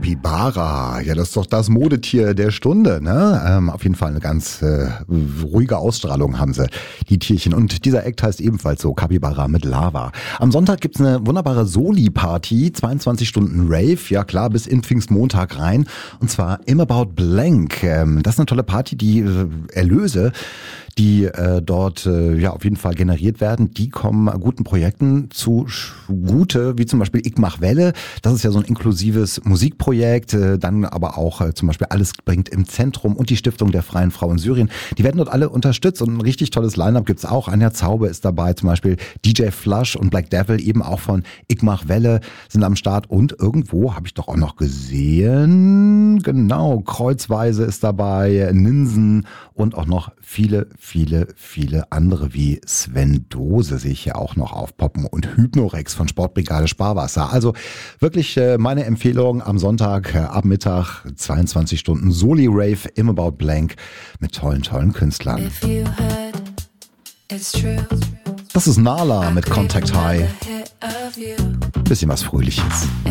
Capybara, ja, das ist doch das Modetier der Stunde, ne? Auf jeden Fall eine ganz ruhige Ausstrahlung haben sie, die Tierchen. Und dieser Act heißt ebenfalls so, Capybara mit Lava. Am Sonntag gibt's eine wunderbare Soli-Party, 22 Stunden Rave, ja klar, bis in Pfingstmontag rein. Und zwar Im About Blank. Das ist eine tolle Party, die Erlöse, die dort ja auf jeden Fall generiert werden, die kommen guten Projekten zugute, wie zum Beispiel Ich mach Welle. Das ist ja so ein inklusives Musikprojekt, dann aber auch zum Beispiel Alles bringt im Zentrum und die Stiftung der Freien Frau in Syrien. Die werden dort alle unterstützt und ein richtig tolles Line-Up gibt's auch. Anja Zaube ist dabei, zum Beispiel DJ Flush und Black Devil, eben auch von Ich mach Welle, sind am Start. Und irgendwo habe ich doch auch noch gesehen, genau, Kreuzweise ist dabei, Ninsen und auch noch viele andere wie Sven Dose sehe ich ja auch noch aufpoppen und Hypnorex von Sportbrigade Sparwasser. Also wirklich meine Empfehlung am Sonntag ab Mittag 22 Stunden Soli-Rave im About Blank mit tollen Künstlern. Das ist Nala mit Contact High. Bisschen was Fröhliches.